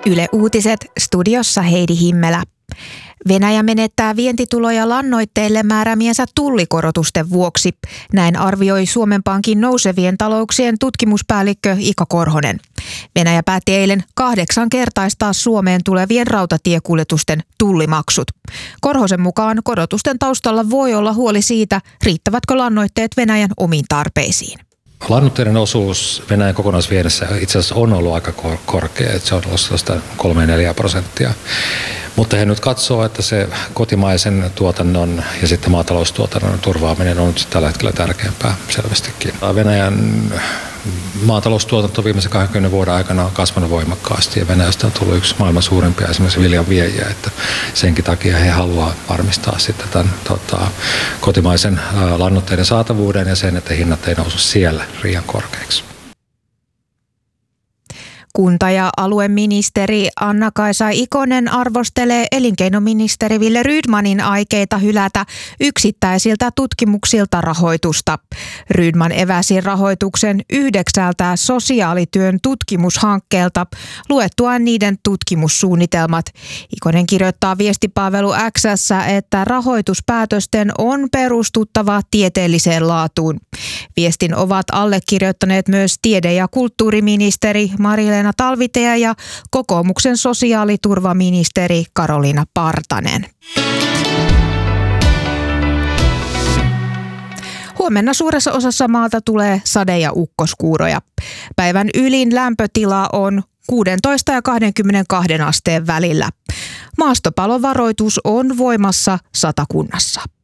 Yle Uutiset, studiossa Heidi Himmelä. Venäjä menettää vientituloja lannoitteille määräämiensä tullikorotusten vuoksi. Näin arvioi Suomen Pankin nousevien talouksien tutkimuspäällikkö Ika Korhonen. Venäjä päätti eilen 8-kertaistaa Suomeen tulevien rautatiekuljetusten tullimaksut. Korhosen mukaan korotusten taustalla voi olla huoli siitä, riittävätkö lannoitteet Venäjän omiin tarpeisiin. Lannoitteiden osuus Venäjän kokonaisviennessä itse asiassa on ollut aika korkea, että se on ollut 3-4%. Mutta he nyt katsoo, että se kotimaisen tuotannon ja sitten maataloustuotannon turvaaminen on nyt tällä hetkellä tärkeämpää selvästikin. Venäjän maataloustuotanto viimeisen 20 vuoden aikana on kasvanut voimakkaasti ja Venäjästä on tullut yksi maailman suurimpia esimerkiksi viljan viejiä, että senkin takia he haluaa varmistaa sitten tämän kotimaisen lannoitteiden saatavuuden ja sen, että hinnat ei nousu siellä liian korkeiksi. Kunta- ja alueministeri Anna-Kaisa Ikonen arvostelee elinkeinoministeri Wille Rydmanin aikeita hylätä yksittäisiltä tutkimuksilta rahoitusta. Rydman eväsi rahoituksen 9 sosiaalityön tutkimushankkeelta luettuaan niiden tutkimussuunnitelmat. Ikonen kirjoittaa viestipalvelu X:ssä, että rahoituspäätösten on perustuttava tieteelliseen laatuun. Viestin ovat allekirjoittaneet myös tiede- ja kulttuuriministeri Marilena Talvitie ja kokoomuksen sosiaaliturvaministeri Karoliina Partanen. Huomenna suuressa osassa maata tulee sade- ja ukkoskuuroja. Päivän ylin lämpötila on 16 ja 22 asteen välillä. Maastopalovaroitus on voimassa Satakunnassa.